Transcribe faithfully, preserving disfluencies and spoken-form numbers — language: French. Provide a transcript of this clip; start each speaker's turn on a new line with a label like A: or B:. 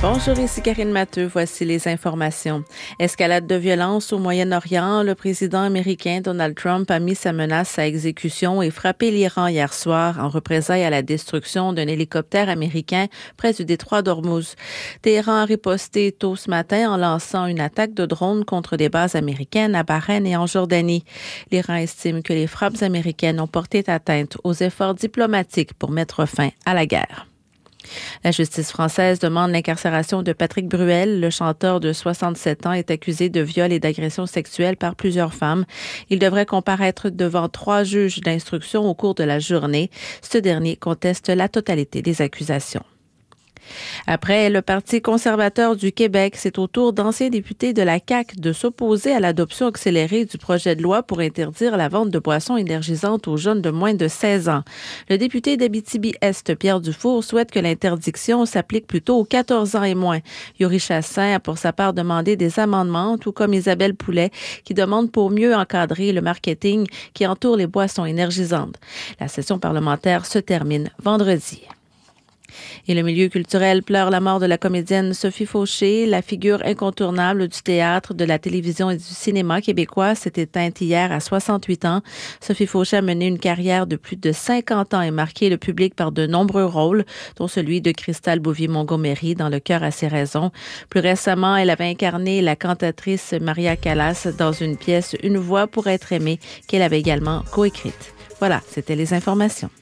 A: Bonjour, ici Karine Matteux. Voici les informations. Escalade de violence au Moyen-Orient. Le président américain Donald Trump a mis sa menace à exécution et frappé l'Iran hier soir en représailles à la destruction d'un hélicoptère américain près du détroit d'Ormuz. Téhéran a riposté tôt ce matin en lançant une attaque de drone contre des bases américaines à Bahreïn et en Jordanie. L'Iran estime que les frappes américaines ont porté atteinte aux efforts diplomatiques pour mettre fin à la guerre. La justice française demande l'incarcération de Patrick Bruel. Le chanteur de soixante-sept ans est accusé de viol et d'agression sexuelle par plusieurs femmes. Il devrait comparaître devant trois juges d'instruction au cours de la journée. Ce dernier conteste la totalité des accusations. Après le Parti conservateur du Québec, c'est au tour d'anciens députés de la C A Q de s'opposer à l'adoption accélérée du projet de loi pour interdire la vente de boissons énergisantes aux jeunes de moins de seize ans. Le député d'Abitibi-Est, Pierre Dufour, souhaite que l'interdiction s'applique plutôt aux quatorze ans et moins. Yuri Chassin a pour sa part demandé des amendements, tout comme Isabelle Poulet, qui demande pour mieux encadrer le marketing qui entoure les boissons énergisantes. La session parlementaire se termine vendredi. Et le milieu culturel pleure la mort de la comédienne Sophie Fauché, la figure incontournable du théâtre, de la télévision et du cinéma québécois, s'est éteinte hier à soixante-huit ans. Sophie Fauché a mené une carrière de plus de cinquante ans et marqué le public par de nombreux rôles, dont celui de Christelle Bouvier-Montgomery dans Le cœur a ses raisons. Plus récemment, elle avait incarné la cantatrice Maria Callas dans une pièce Une voix pour être aimée qu'elle avait également coécrite. Voilà, c'était les informations.